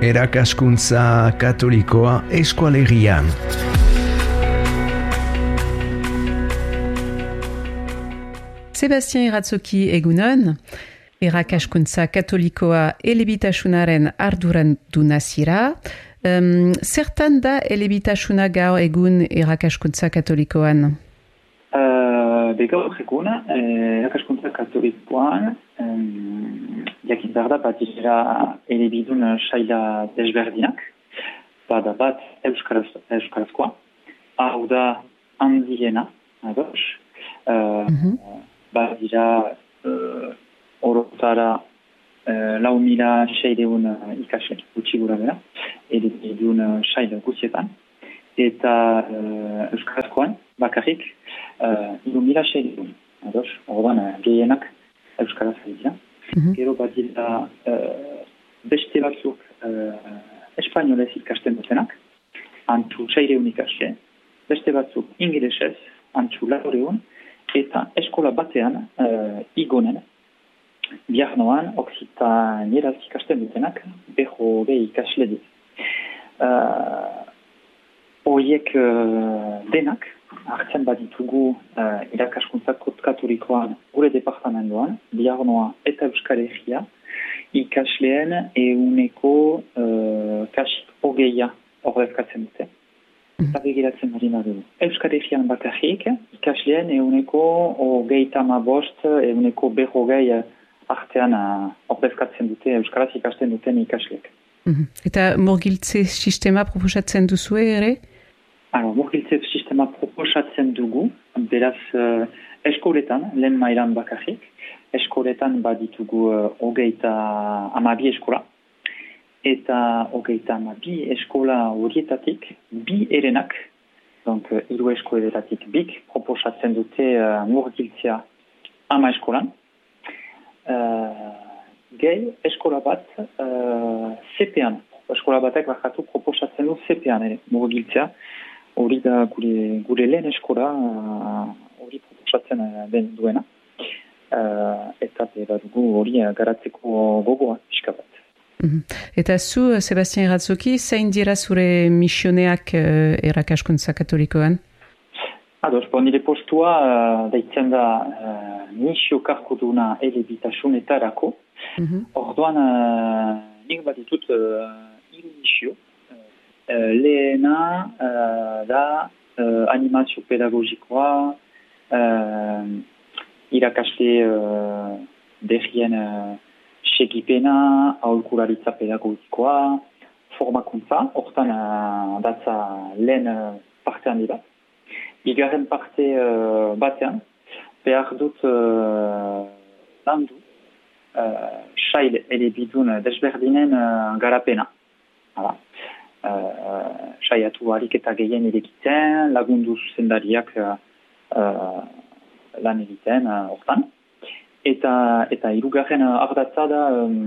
Erakaskuntza katolikoa eskualegian. Sebastien Iratzoki egunon, erakaskuntza katolikoa elebitasunaren arduraduna zira. Zertan da elebitasuna gaur egun erakaskuntza katolikoan? Gaur egun, erakaskuntza katolikoan, jakin behar da bat dira elebidun saila desberdinak, bada bat euskarazkoa, hau da handiena, ados, bat dira orotara 4.600 ikasle gutxi gura bera, elebidun saila guztietan, eta euskarazkoan bakarrik 3.600, ados, orduan gehienak euskaraz dira. Gero bat dira beste batzuk espainolez ikasten dutenak, antzu 600 ikasle, beste batzuk ingelesez, antzu 400, eta eskola batean igonen, biarnoan oksitanieraz ikasten dutenak, 100 ikasle dit. Horiek denak, hartzen baditugu irakaskuntza katolikoan gure departamentoan, Biarnoa eta Euskal Herria, ikasleen ehuneko kasik 20 ordezkatzen dute. Eta begiratzen marina dugu. Euskal Herrian bakarrik, ikasleen ehuneko 35, ehuneko 120 artean ordezkatzen dute, euskaraz ikasten duten ikasleek. Eta murgiltze sistema proposatzen duzue ere? Murgiltze sistema proposatzen dugu, beraz eskoletan, lehen mailan bakarrik, eskoletan baditugu 32 eskola, eta 32 eskola horietatik, 2 erenak, donc 3 eskoletatik 2 proposatzen dute murgiltzea 10 eskolan, gehi eskola bat CP-an, eskola batek bakatu proposatzen du CP-an ere, murgiltzea, hori da gure lehen eskola hori proposatzen den duena, eta dugu hori garatzeko gogoa pixka bat. Eta zu, Sebastien Iratzoki, zein dira zure misioneak erakaskuntza katolikoan? Ados, nire postua deitzen da misio karkoduna elebitasunetarako. Orduan, nik bat ditut 3 misio. Lehena da animazio pedagogikoa, irakasle berrien segipena, aholkularitza pedagogikoa, formakuntza, hortan datza lehen partean dira. Bigarren parte batean, behar dut landu sail elebidun desberdinen garapena. Hala. Saiatu harik eta gehien edekitzen, lagundu zuzendariak lan egiten hortan. Eta hirugarren ardatza da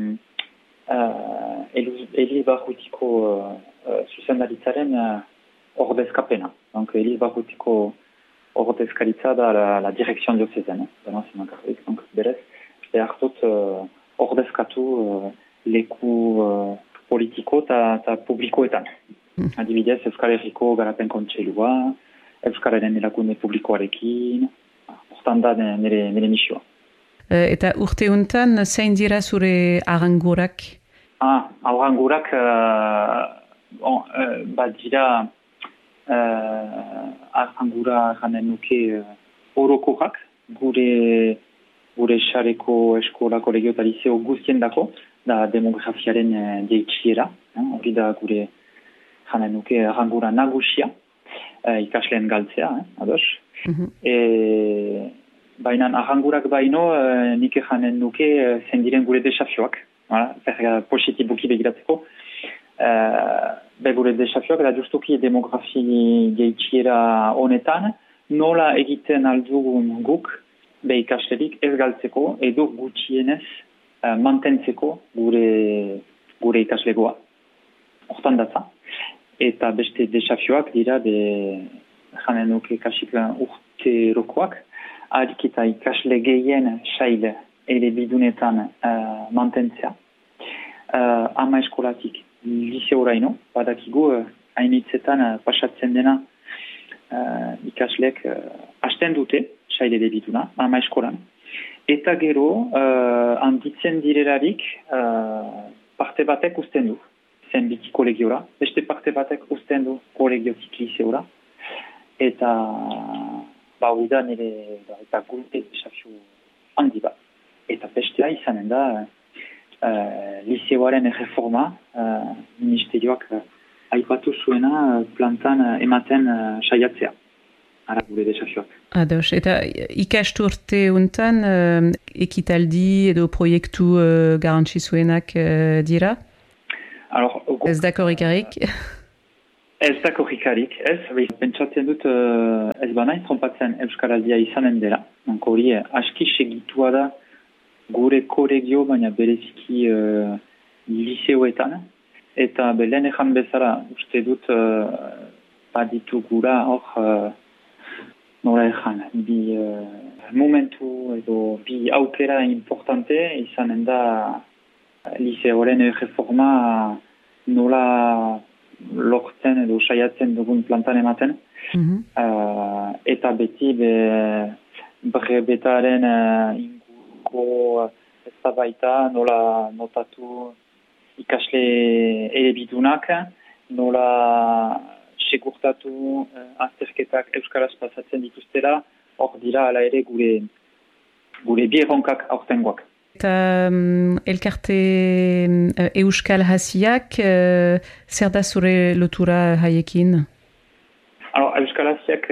Eliz Barrutiko zuzendaritzaren ordezkapena. Donc Eliz Barrutiko ordezkaritza da la direction diocésaine. Donc berez, behar dut ordezkatu leku politiko eta publikoetan. Adibidez, Euskal Herriko garapen kontseilua, Euskararen erakunde publikoarekin, hortan da nire misioa. Eta urte honetan, zein dira zure arangurak? Arangurak bat dira arangura janen nuke orokorak, gure xareko eskola kolegio eta liceo guztien dako, da demografiaren jeitsiera, hori da gure janen nuke arangura nagusia, ikasleen galtzea, ados. Baina arangurak baino nik janen nuke zen diren gure desafioak, positibuki begiratzeko. Gure desafioak da justuki demografi jeitsiera honetan, nola egiten aldugun guk ikaslerik ez galtzeko edo gutxienez mantentzeko gure ikaslegoa. Hortan datza. Eta beste desafioak dira janen nuke kasik urterokoak, harik eta ikasle gehien sail elebidunetan mantentzea. 10 eskolatik liseoraino, badakigu hainitzetan pasatzen dena ikasleek hasten dute, saile debituna, ama eskolan. Eta gero, handitzen direlarik, parte batek usten du, zen biti kolegiora, beste parte batek usten du kolegiotik liseora, eta hori da nire eta gure desafio handi bat. Eta bestea izanen da, liseoaren reforma, ministerioak aipatu zuena plantan ematen saiatzea. Ara gure desafioak. Ados, eta ikasturte untan ekitaldi edo proiektu garantzizuenak dira? Alors, ez da korrikarik? Ez da korrikarik, ez. Pentsatzen dut ez banaiz trompatzen Euskaraldia izanen dela. Hori aski segitua da gure kolegio, baina bereziki liseoetan. Eta lehen ejan bezala, uste dut baditugura hor nola ejan, bi momentu edo bi aukera importante izanen da liseoren reforma nola lortzen edo saiatzen dugun plantan ematen. Eta beti brebetaren inguruko eztabaida nola notatu ikasle elebidunak, nola segurtatu azterketak euskaraz pasatzen dituztela, hor dira ala ere gure bi erronkak aurtengoak. Eta elkarte euskal hasiak, zer da zure lotura haiekin? Euskal hasiak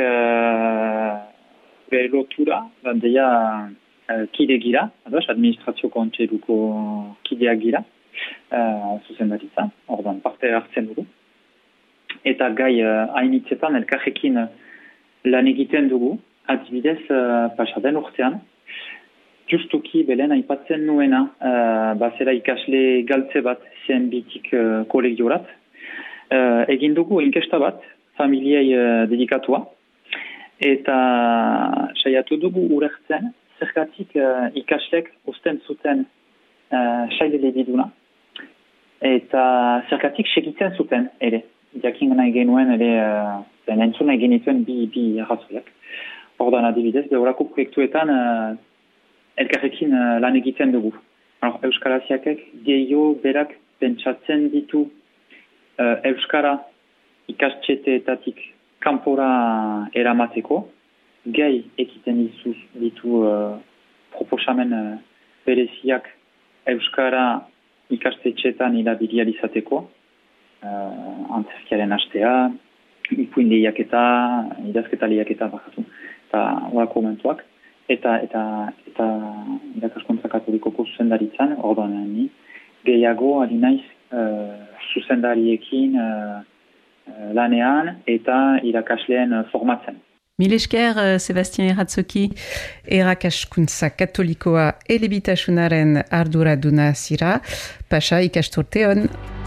gure lotura, bandeia kide gira, administrazio kontseiluko kideak gira, zuzendaritza, ordan parte hartzen dugu. Eta gai hainitzetan elkarrekin lan egiten dugu, adibidez pasaden urtean, justuki belen aipatzen nuena, bazera ikasle galtze bat zen bitik kolegiorat. Egin dugu inkesta bat, familiei dedikatua, eta saiatu dugu urertzen, zergatik ikaslek usten zuten saile lebiduna, eta zergatik segitzen zuten ere. Jakin nahi genuen ere, entzun nahi genituen bi arrazoiak. Ordan adibidez, horako proiektuetan elkarrekin lan egiten dugu. Euskal Hasiakek gehiago berak pentsatzen ditu Euskara ikastxeteetatik kanpora eramateko, gai ekiten ditu proposamen bereziak Euskara ikastetxeetan hilabilializateko, antzerkiaren hastea, ipuin lehiaketa, idazketa lehiaketa bakatu, eta horako momentuak. Eta irakaskuntza katolikoko zuzendaritzan, orduan ni, gehiago ari naiz zuzendariekin lanean eta irakasleen formatzen. Mil esker, Sebastien Erratzoki, erakaskuntza katolikoa elebitasunaren arduraduna zira, pasa ikasturte on.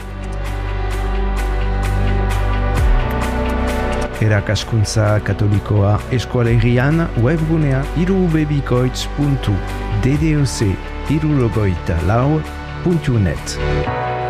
Erakaskuntza katolikoa eskualerrian webgunea irubebikoitz.ddoc irurogojtalau.net